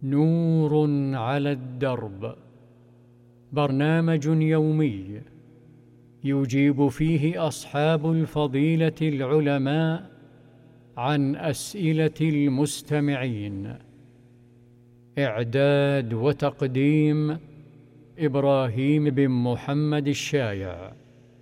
نور على الدرب، برنامج يومي يجيب فيه أصحاب الفضيلة العلماء عن أسئلة المستمعين. إعداد وتقديم إبراهيم بن محمد الشايع.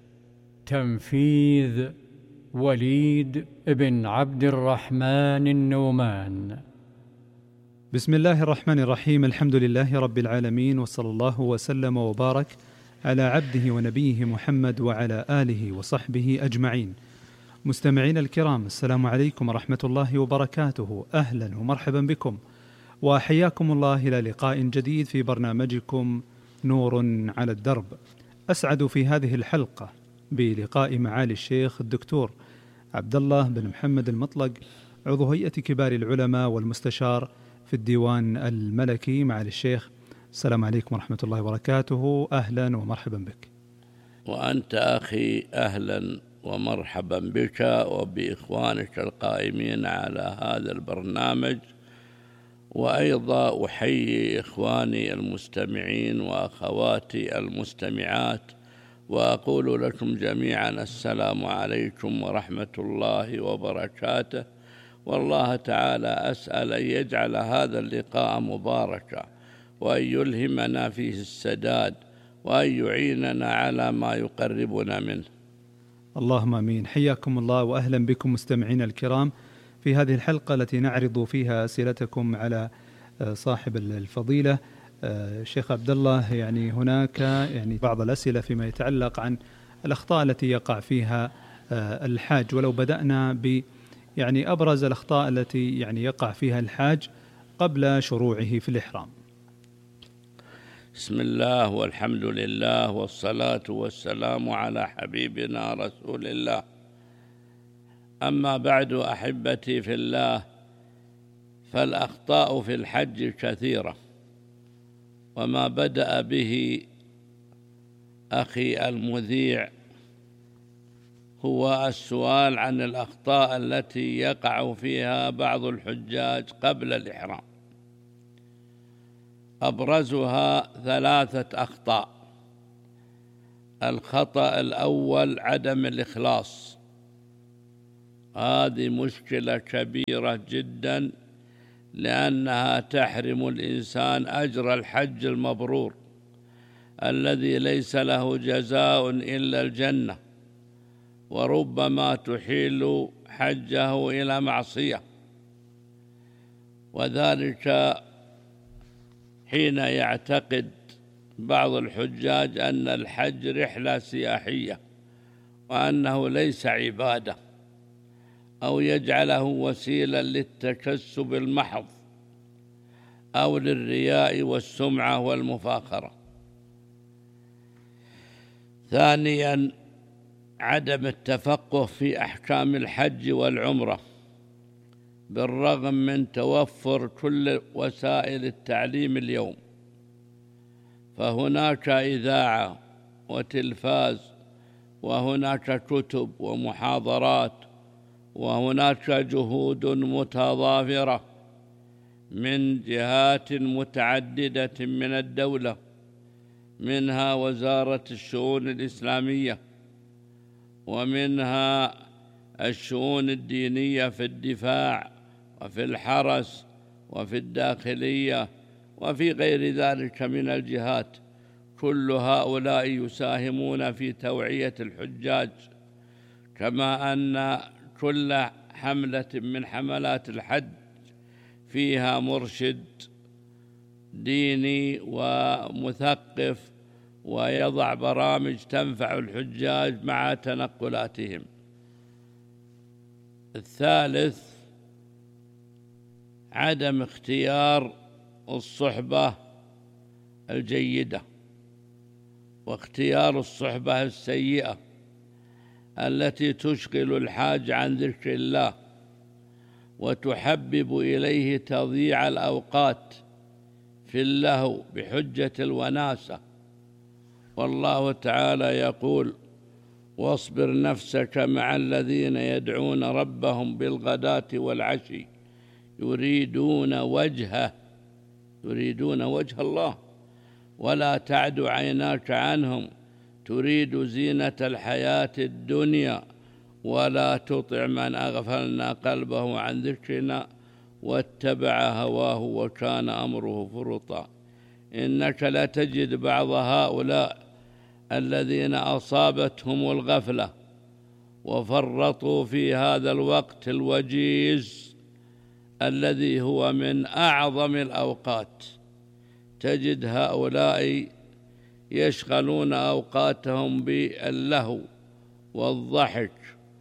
تنفيذ وليد بن عبد الرحمن النومان. بسم الله الرحمن الرحيم. الحمد لله رب العالمين، وصلى الله وسلم وبارك على عبده ونبيه محمد وعلى آله وصحبه أجمعين. مستمعين الكرام، السلام عليكم ورحمة الله وبركاته. أهلا ومرحبا بكم، وحياكم الله إلى لقاء جديد في برنامجكم نور على الدرب. أسعد في هذه الحلقة بلقاء معالي الشيخ الدكتور عبد الله بن محمد المطلق، عضو هيئة كبار العلماء والمستشار في الديوان الملكي. معالي الشيخ، السلام عليكم ورحمة الله وبركاته. أهلا ومرحبا بك. وأنت أخي أهلا ومرحبا بك وبإخوانك القائمين على هذا البرنامج، وأيضا أحيي إخواني المستمعين وأخواتي المستمعات، وأقول لكم جميعا السلام عليكم ورحمة الله وبركاته. والله تعالى أسأل أن يجعل هذا اللقاء مباركا، وأن يلهمنا فيه السداد، وأن يعيننا على ما يقربنا منه. اللهم آمين. حياكم الله وأهلا بكم مستمعين الكرام في هذه الحلقة التي نعرض فيها أسئلتكم على صاحب الفضيلة الشيخ عبد الله. يعني هناك بعض الأسئلة فيما يتعلق عن الأخطاء التي يقع فيها الحاج، ولو بدأنا ب أبرز الأخطاء التي يقع فيها الحاج قبل شروعه في الإحرام. بسم الله والحمد لله والصلاة والسلام على حبيبنا رسول الله. أما بعد، أحبتي في الله، فالأخطاء في الحج كثيرة، وما بدأ به أخي المذيع هو السؤال عن الأخطاء التي يقع فيها بعض الحجاج قبل الإحرام. أبرزها 3 أخطاء. الخطأ الأول عدم الإخلاص. هذه مشكلة كبيرة جدا، لأنها تحرم الإنسان أجر الحج المبرور الذي ليس له جزاء إلا الجنة، وربما تحيل حجه إلى معصية، وذلك حين يعتقد بعض الحجاج أن الحج رحلة سياحية وأنه ليس عبادة، أو يجعله وسيلة للتكسب المحض أو للرياء والسمعة والمفاخرة. ثانيا، عدم التفقه في أحكام الحج والعمرة، بالرغم من توفر كل وسائل التعليم اليوم، فهناك إذاعة وتلفاز، وهناك كتب ومحاضرات، وهناك جهود متضافرة من جهات متعددة من الدولة، منها وزارة الشؤون الإسلامية، ومنها الشؤون الدينية في الدفاع وفي الحرس وفي الداخلية وفي غير ذلك من الجهات. كل هؤلاء يساهمون في توعية الحجاج، كما أن كل حملة من حملات الحج فيها مرشد ديني ومثقف، ويضع برامج تنفع الحجاج مع تنقلاتهم. الثالث، عدم اختيار الصحبة الجيدة، واختيار الصحبة السيئة التي تشغل الحاج عن ذكر الله وتحبب إليه تضييع الأوقات في اللهو بحجة الوناسة. والله تعالى يقول: واصبر نفسك مع الذين يدعون ربهم بالغداة والعشي يريدون وجهه يريدون وجه الله، ولا تعد عيناك عنهم تريد زينة الحياة الدنيا، ولا تطع من أغفلنا قلبه عن ذكرنا واتبع هواه وكان أمره فرطا. إنك لتجد بعض هؤلاء الذين أصابتهم الغفلة وفرطوا في هذا الوقت الوجيز الذي هو من أعظم الأوقات، تجد هؤلاء يشغلون أوقاتهم باللهو والضحك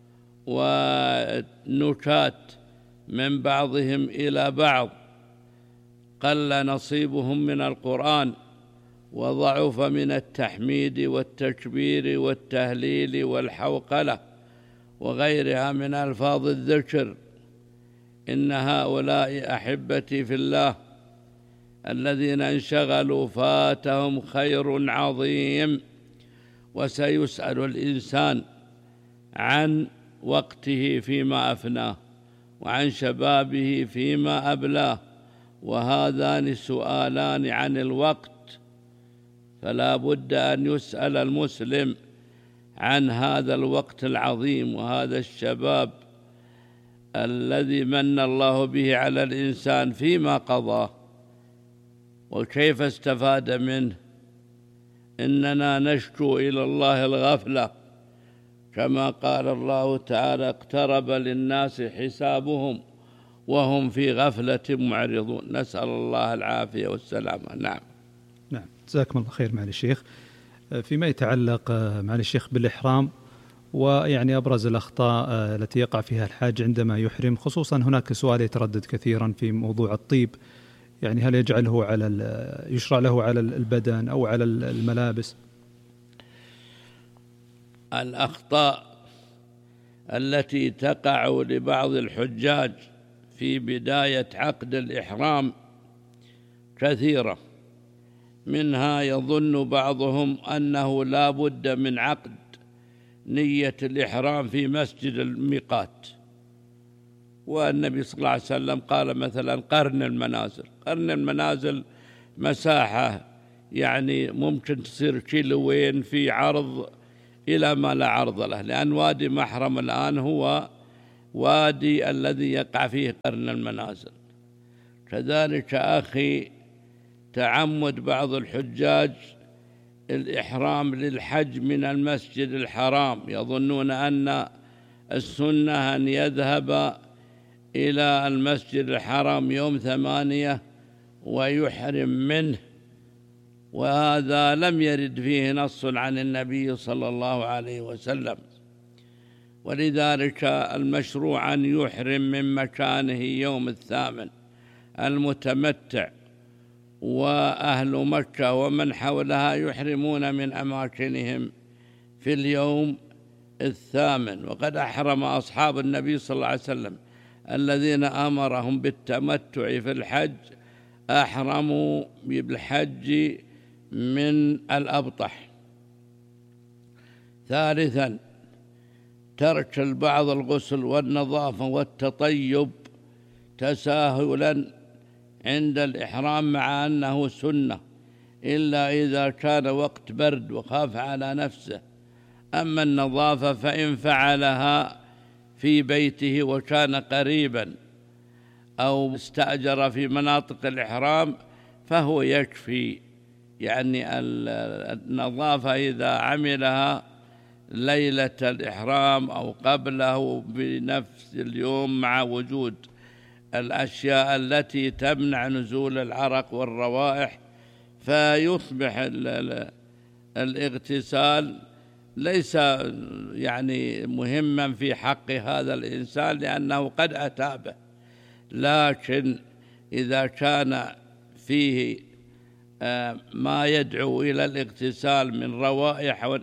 والنكات من بعضهم إلى بعض، قل نصيبهم من القرآن وضعف من التحميد والتكبير والتهليل والحوقلة وغيرها من ألفاظ الذكر. إن هؤلاء أحبتي في الله الذين انشغلوا فاتهم خير عظيم، وسيسأل الإنسان عن وقته فيما أفناه وعن شبابه فيما أبلاه، وهذان سؤالان عن الوقت، فلا بد أن يسأل المسلم عن هذا الوقت العظيم وهذا الشباب الذي من الله به على الإنسان فيما قضاه وكيف استفاد منه. إننا نشكو إلى الله الغفلة، كما قال الله تعالى: اقترب للناس حسابهم وهم في غفلة معرضون. نسأل الله العافية والسلامة. نعم. جزاكم الله خير معالي الشيخ. فيما يتعلق معالي الشيخ بالإحرام، ويعني أبرز الأخطاء التي يقع فيها الحاج عندما يحرم، خصوصا هناك سؤال يتردد كثيرا في موضوع الطيب، يعني هل يشرع له على البدن أو على الملابس؟ الأخطاء التي تقع لبعض الحجاج في بداية عقد الإحرام كثيرة، منها يظن بعضهم أنه لا بد من عقد نية الإحرام في مسجد الميقات، والنبي صلى الله عليه وسلم قال مثلا قرن المنازل مساحة يعني ممكن تصير كيلوين في عرض إلى ما لا عرض له، لأن وادي محرم الآن هو وادي الذي يقع فيه قرن المنازل. كذلك أخي تعمد بعض الحجاج الإحرام للحج من المسجد الحرام، يظنون أن السنة أن يذهب إلى المسجد الحرام يوم 8 ويحرم منه، وهذا لم يرد فيه نص عن النبي صلى الله عليه وسلم. ولذلك المشروع أن يحرم من مكانه يوم 8 المتمتع، وأهل مكة ومن حولها يحرمون من أماكنهم في اليوم 8. وقد أحرم أصحاب النبي صلى الله عليه وسلم الذين أمرهم بالتمتع في الحج، أحرموا بالحج من الأبطح. ثالثا ترك البعض الغسل والنظافة والتطيب تساهلا عند الإحرام مع أنه سنة، إلا إذا كان وقت برد وخاف على نفسه. أما النظافة فإن فعلها في بيته وكان قريبا أو استأجر في مناطق الإحرام فهو يكفي، يعني النظافة إذا عملها ليلة الإحرام أو قبله بنفس اليوم مع وجود الأشياء التي تمنع نزول العرق والروائح، فيصبح الاغتسال ليس يعني مهما في حق هذا الإنسان لأنه قد أتى به. لكن إذا كان فيه ما يدعو إلى الاغتسال من روائح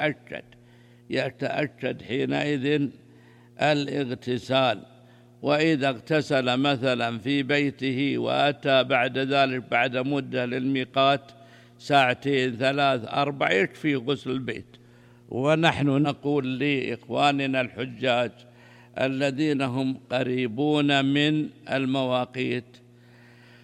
يتأكد حينئذ الاغتسال. وإذا اغتسل مثلا في بيته وأتى بعد ذلك بعد مدة للميقات 2 3 4 يكفي غسل البيت. ونحن نقول لإخواننا الحجاج الذين هم قريبون من المواقيت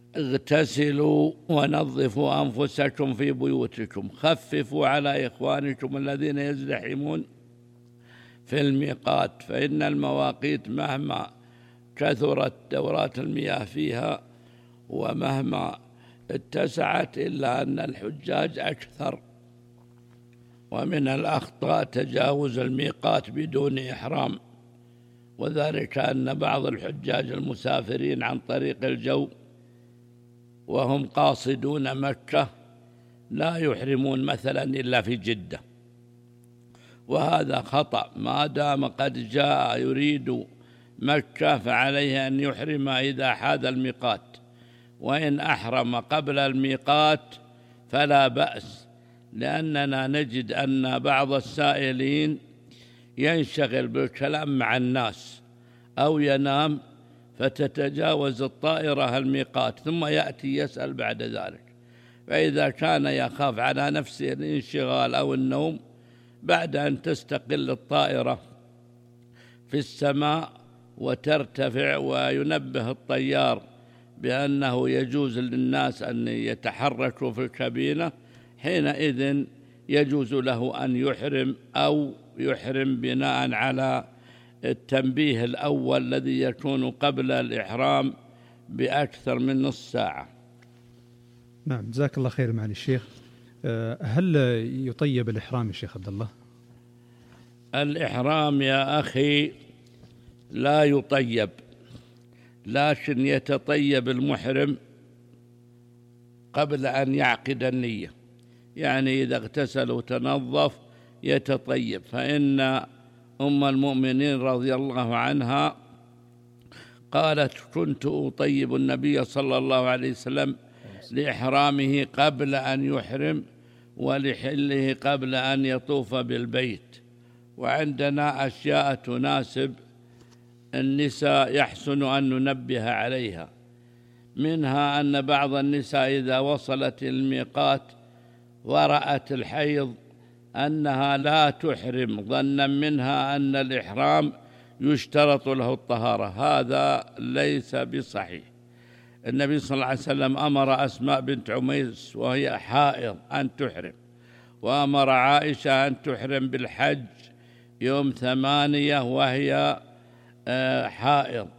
اغتسلوا ونظفوا أنفسكم في بيوتكم، خففوا على إخوانكم الذين يزدحمون في الميقات، فإن المواقيت مهما كثرت دورات المياه فيها ومهما اتسعت إلا أن الحجاج أكثر. ومن الأخطاء تجاوز الميقات بدون إحرام، وذلك أن بعض الحجاج المسافرين عن طريق الجو وهم قاصدون مكة لا يحرمون مثلا إلا في جدة، وهذا خطأ. ما دام قد جاء يريد مكة فعليه أن يحرم إذا حاد الميقات، وإن أحرم قبل الميقات فلا بأس، لأننا نجد أن بعض السائلين ينشغل بالكلام مع الناس أو ينام فتتجاوز الطائرة الميقات ثم يأتي يسأل بعد ذلك، فإذا كان يخاف على نفسه الانشغال أو النوم بعد أن تستقل الطائرة في السماء وترتفع وينبه الطيار بأنه يجوز للناس أن يتحركوا في الكابينة، حينئذ يجوز له أن يحرم أو يحرم بناء على التنبيه الأول الذي يكون قبل الإحرام بأكثر من نصف ساعة. نعم، جزاك الله خير معالي الشيخ. هل يطيب الإحرام يا شيخ عبد الله؟ الإحرام يا أخي لا يطيب، لكن يتطيب المحرم قبل أن يعقد النية، يعني إذا اغتسل وتنظف يتطيب. فإن أم المؤمنين رضي الله عنها قالت: كنت أطيب النبي صلى الله عليه وسلم لإحرامه قبل أن يحرم ولحله قبل أن يطوف بالبيت. وعندنا أشياء تناسب النساء يحسن أن ننبه عليها، منها أن بعض النساء إذا وصلت الميقات ورأت الحيض أنها لا تحرم ظنا منها أن الإحرام يشترط له الطهارة، هذا ليس بصحيح. النبي صلى الله عليه وسلم أمر أسماء بنت عميس وهي حائض أن تحرم، وأمر عائشة أن تحرم بالحج يوم 8 وهي حائض،